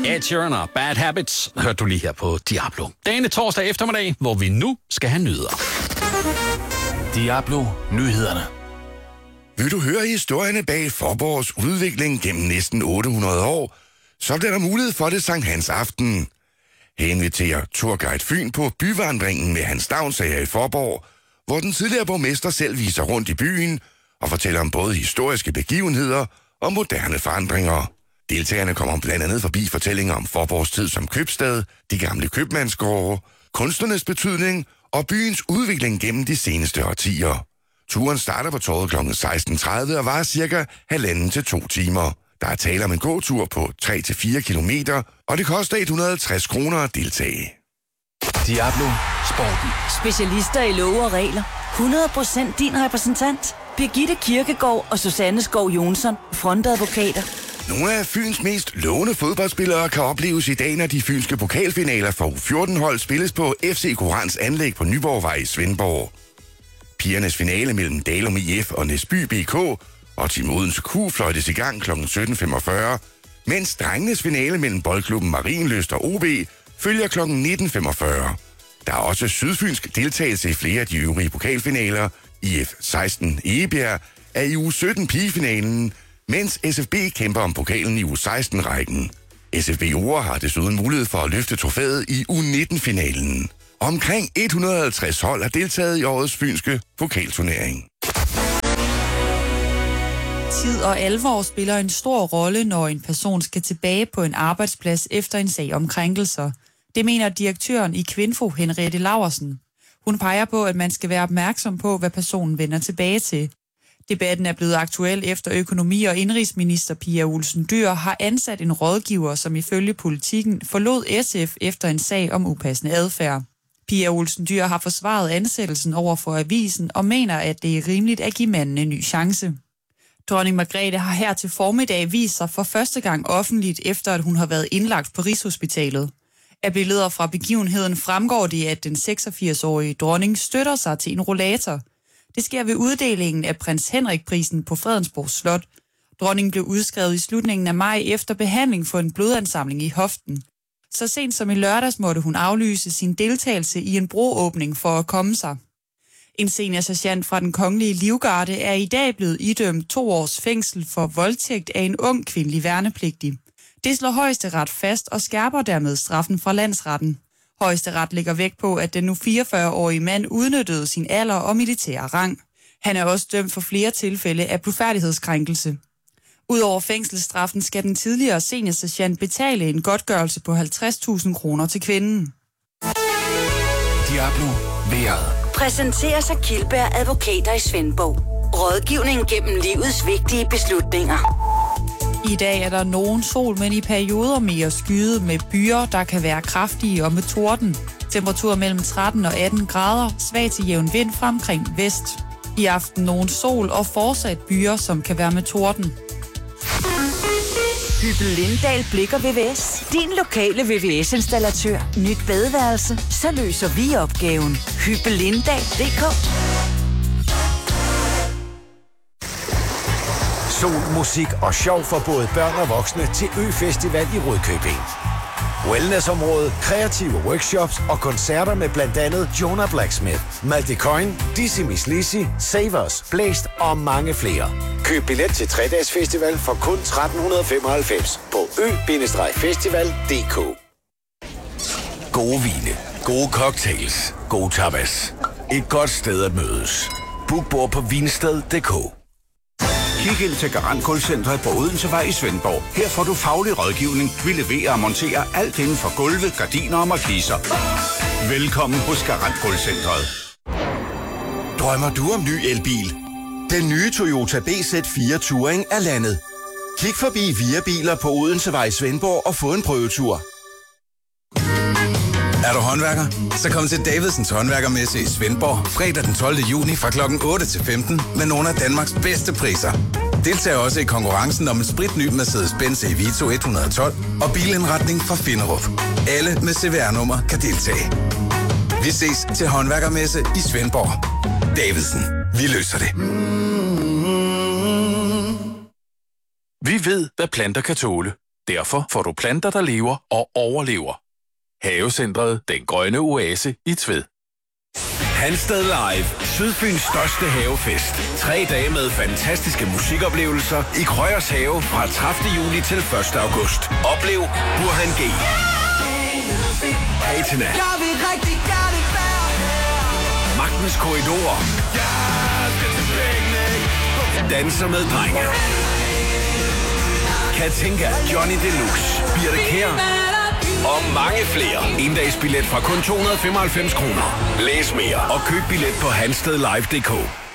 Ed Sheeran og Bad Habits hørte du lige her på Diablo. Dagen er torsdag eftermiddag, hvor vi nu skal have nyheder. Diablo Nyhederne. Vil du høre historierne bag Faaborgs udvikling gennem næsten 800 år, så bliver der mulighed for det Sankt Hans aften. Her inviterer Turguide Fyn på byvandringen med Hans Stavnsager i Faaborg, hvor den tidligere borgmester selv viser rundt i byen og fortæller om både historiske begivenheder og moderne forandringer. Deltagerne kommer blandt andet forbi fortællinger om Faaborgs tid som købstad, de gamle købmandsgårde, kunstnernes betydning og byens udvikling gennem de seneste årtier. Turen starter på torvet kl. 16.30 og varer cirka 1,5 til 2 timer. Der er tale om en gåtur på 3-4 kilometer, og det koster 150 kroner at deltage. Diablo Sporten. Specialister i love og regler. 100% din repræsentant. Birgitte Kirkegaard og Susanne Skov Jonsson, frontadvokater. Nogle af Fyns mest lovende fodboldspillere kan opleves i dag, når de fynske pokalfinaler for U14-hold spilles på FC Korans anlæg på Nyborgvej i Svendborg. Pigernes finale mellem Dalum IF og Næsby BK og Team Odense Q fløjtes i gang kl. 17.45, mens drengenes finale mellem boldklubben Marienlyst og OB følger kl. 19.45. Der er også sydfynsk deltagelse i flere af de øvrige pokalfinaler. IF 16 Egebjerg er i uge 17 pigefinalen, mens SFB kæmper om pokalen i uge 16-rækken. SFB Ore har desuden mulighed for at løfte trofæet i uge 19-finalen. Omkring 150 hold har deltaget i årets fynske pokalturnering. Tid og alvor spiller en stor rolle, når en person skal tilbage på en arbejdsplads efter en sag om krænkelser. Det mener direktøren i Kvinfo, Henriette Laursen. Hun peger på, at man skal være opmærksom på, hvad personen vender tilbage til. Debatten er blevet aktuel efter økonomi- og indrigsminister Pia Olsen Dyhr har ansat en rådgiver, som ifølge Politikken forlod SF efter en sag om upassende adfærd. Pia Olsen Dyhr har forsvaret ansættelsen over for avisen og mener, at det er rimeligt at give manden en ny chance. Dronning Margrethe har her til formiddag vist sig for første gang offentligt, efter at hun har været indlagt på Rigshospitalet. Af billeder fra begivenheden fremgår det, at den 86-årige dronning støtter sig til en rollator. Det sker ved uddelingen af prins Henrik-prisen på Fredensborg Slot. Dronningen blev udskrevet i slutningen af maj efter behandling for en blodansamling i hoften. Så sent som i lørdags måtte hun aflyse sin deltagelse i en broåbning for at komme sig. En seniorsergeant fra den kongelige livgarde er i dag blevet idømt 2 års fængsel for voldtægt af en ung kvindelig værnepligtig. Det slår Højesteret fast og skærper dermed straffen fra landsretten. Højesteret lægger vægt på, at den nu 44-årige mand udnyttede sin alder og militære rang. Han er også dømt for flere tilfælde af blufærdighedskrænkelse. Udover fængselsstraffen skal den tidligere seniorsergeant betale en godtgørelse på 50.000 kroner til kvinden. Diablo Vejret. Præsenterer sig Kildberg Advokater i Svendborg. Rådgivning gennem livets vigtige beslutninger. I dag er der nogen sol, men i perioder mere skyet med byer, der kan være kraftige og med torden. Temperatur mellem 13 og 18 grader, svag til jævn vind fra omkring vest. I aften nogen sol og fortsat byer, som kan være med torden. Hyppel Lindahl Blikker VVS. Din lokale VVS-installatør. Nyt badeværelse. Så løser vi opgaven. Hyppellindahl.dk. Sol, musik og sjov for både børn og voksne til Ø-festival i Rudkøbing. Wellnessområde, kreative workshops og koncerter med blandt andet Jonah Blacksmith, Malte Coyne, Dizzy Miss Lizzy, Savers, Blæst og mange flere. Køb billet til 3-dages festival for kun 1.395 på ø-festival.dk. Gode vine. Gode cocktails. Gode tapas. Et godt sted at mødes. Book bord på vinsted.dk. Kig ind til Garant Gulvcentret på Odensevej i Svendborg. Her får du faglig rådgivning, vi leverer og monterer alt inden for gulve, gardiner og markiser. Velkommen hos Garant Gulvcentret. Drømmer du om ny elbil? Den nye Toyota BZ4 Touring er landet. Kig forbi Via Biler på Odensevej i Svendborg og få en prøvetur. Er du håndværker? Så kom til Davidsens Håndværkermesse i Svendborg fredag den 12. juni fra kl. 8 til 15 med nogle af Danmarks bedste priser. Deltag også i konkurrencen om en spritny Mercedes-Benz Evito 112 og bilindretning fra Finderup. Alle med CVR-nummer kan deltage. Vi ses til Håndværkermesse i Svendborg. Davidsen. Vi løser det. Vi ved, hvad planter kan tåle. Derfor får du planter, der lever og overlever. Havecentret Den Grønne Oase i Tved. Hansted Live. Sydfyns største havefest. 3 dage med fantastiske musikoplevelser i Krøyers Have fra 30. juli til 1. august. Oplev Burhan G. Patina. Magtens Korridorer. Danser med drenge. Katinka, Johnny Deluxe, Birte Kjær og mange flere. Endagsbillet fra kun 295 kroner. Læs mere og køb billet på hanstedlive.dk.